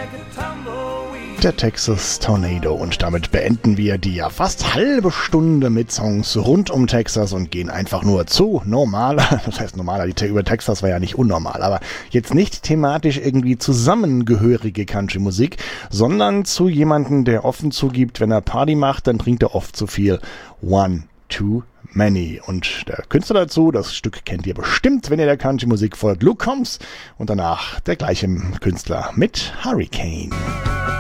Der Texas Tornado, und damit beenden wir die ja fast halbe Stunde mit Songs rund um Texas und gehen einfach nur zu normaler, das heißt normaler, über Texas war ja nicht unnormal, aber jetzt nicht thematisch irgendwie zusammengehörige Country-Musik, sondern zu jemandem, der offen zugibt, wenn er Party macht, dann trinkt er oft zu viel. One Too Many. Und der Künstler dazu, das Stück kennt ihr bestimmt, wenn ihr der Country-Musik folgt, Luke Combs, und danach der gleiche Künstler mit Hurricane.